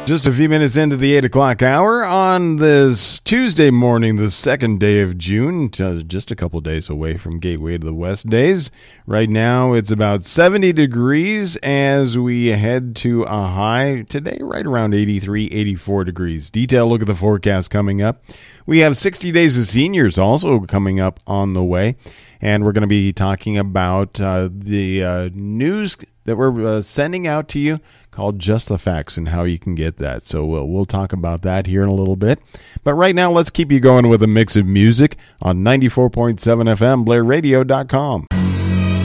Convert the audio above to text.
Just a few minutes into the 8 o'clock hour on this Tuesday morning, the second day of June, just a couple days away from Gateway to the West days. Right now, it's about 70 degrees as we head to a high today, right around 83, 84 degrees. Detailed look at the forecast coming up. We have 60 Days of Seniors also coming up on the way, and we're going to be talking about the news that we're sending out to you called Just the Facts and how you can get that. So we'll talk about that here in a little bit. But right now, let's keep you going with a mix of music on 94.7 FM, BlairRadio.com.